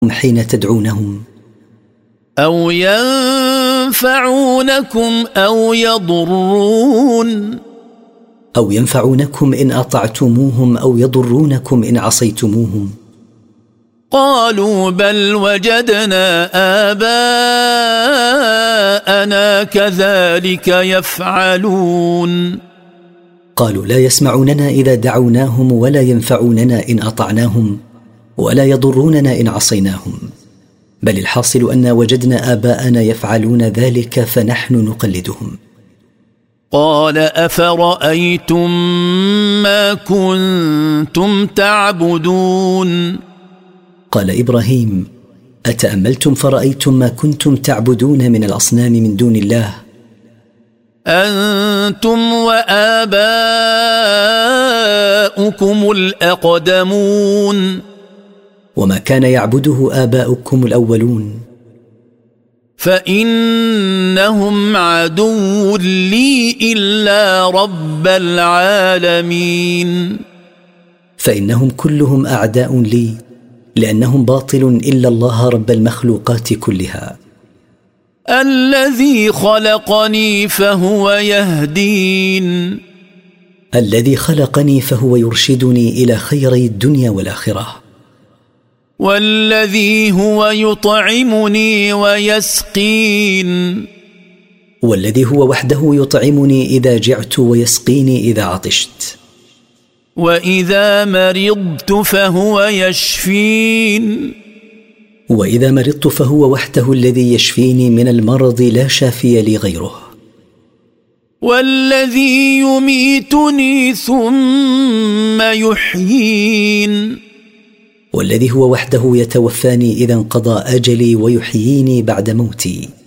حين تدعونهم أو ينفعونكم أو يضرون أو ينفعونكم إن أطعتموهم أو يضرونكم إن عصيتموهم. قالوا بل وجدنا آباءنا كذلك يفعلون قالوا لا يسمعوننا إذا دعوناهم ولا ينفعوننا إن أطعناهم ولا يضروننا إن عصيناهم، بل الحاصل أن وجدنا آباءنا يفعلون ذلك فنحن نقلدهم. قال أفرأيتم ما كنتم تعبدون قال إبراهيم أتأملتم فرأيتم ما كنتم تعبدون من الأصنام من دون الله أنتم وآباؤكم الأقدمون وما كان يعبده آباؤكم الأولون فإنهم عدو لي إلا رب العالمين فإنهم كلهم أعداء لي لأنهم باطل إلا الله رب المخلوقات كلها. الذي خلقني فهو يهدين الذي خلقني فهو يرشدني إلى خيري الدنيا والآخرة. والذي هو يطعمني ويسقين والذي هو وحده يطعمني إذا جعت ويسقيني إذا عطشت. وإذا مرضت فهو يشفين وإذا مرضت فهو وحده الذي يشفيني من المرض لا شافي لي غيره. والذي يميتني ثم يحيين والذي هو وحده يتوفاني إذا انقضى أجلي ويحييني بعد موتي.